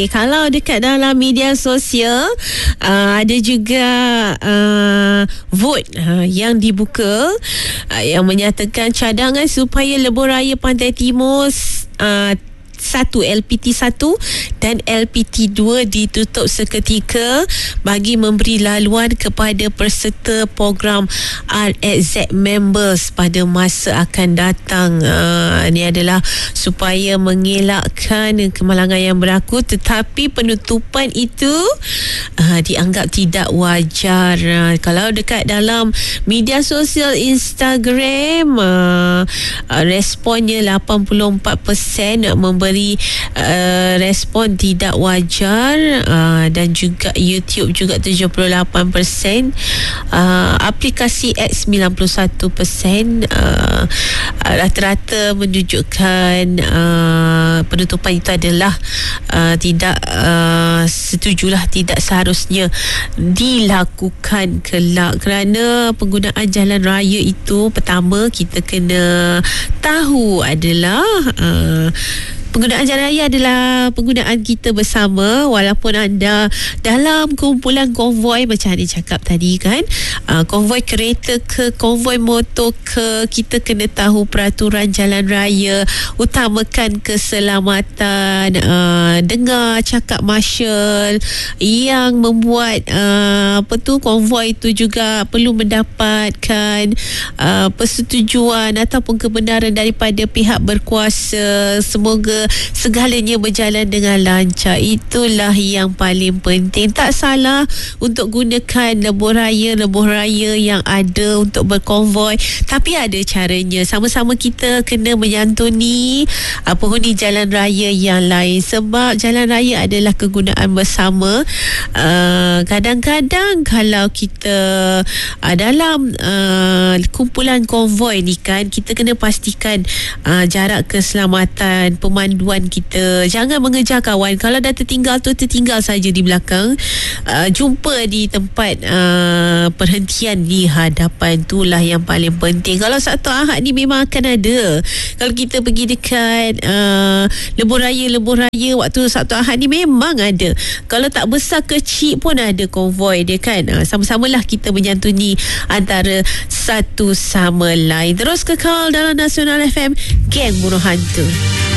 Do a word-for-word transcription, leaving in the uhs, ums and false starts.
Kalau dekat dalam media sosial uh, ada juga uh, vote uh, yang dibuka uh, yang menyatakan cadangan supaya lebuh raya Pantai Timur uh, satu L P T satu dan L P T dua ditutup seketika bagi memberi laluan kepada peserta program R X Z members pada masa akan datang. Uh, ini adalah supaya mengelakkan kemalangan yang berlaku, tetapi penutupan itu uh, dianggap tidak wajar. Uh, kalau dekat dalam media sosial Instagram, uh, uh, responnya lapan puluh empat peratus memberi Uh, respon tidak wajar, uh, dan juga YouTube juga tujuh puluh lapan peratus, uh, aplikasi X sembilan puluh satu peratus, uh, rata-rata menunjukkan uh, penutupan itu adalah uh, tidak uh, setujulah, tidak seharusnya dilakukan kelak, kerana penggunaan jalan raya itu pertama kita kena tahu adalah uh, penggunaan jalan raya adalah penggunaan kita bersama, walaupun anda dalam kumpulan konvoi macam Adi cakap tadi kan, uh, konvoi kereta ke konvoi motor ke, kita kena tahu peraturan jalan raya, utamakan keselamatan, uh, dengar cakap marshal yang membuat uh, apa tu konvoi itu juga perlu mendapatkan uh, persetujuan ataupun kebenaran daripada pihak berkuasa. Semoga segalanya berjalan dengan lancar. Itulah yang paling penting. Tak salah untuk gunakan lebuh raya lebuh raya yang ada untuk berkonvoi, tapi ada caranya. Sama-sama kita kena menyantuni uh, penghuni jalan raya yang lain, sebab jalan raya adalah kegunaan bersama. Uh, kadang-kadang kalau kita uh, dalam uh, kumpulan konvoi ni kan, kita kena pastikan uh, jarak keselamatan, pemanduan kita. Jangan mengejar kawan. Kalau dah tertinggal tu tertinggal saja di belakang. Uh, jumpa di tempat uh, perhentian di hadapan, itulah yang paling penting. Kalau Sabtu Ahad ni memang akan ada. Kalau kita pergi dekat uh, lebuh raya lebuh raya waktu Sabtu Ahad ni memang ada. Kalau tak besar kecil pun ada konvoi dia kan. Uh, sama-samalah kita menyantuni antara satu sama lain. Terus kekal dalam Nasional F M, Geng Bunuh Hantu.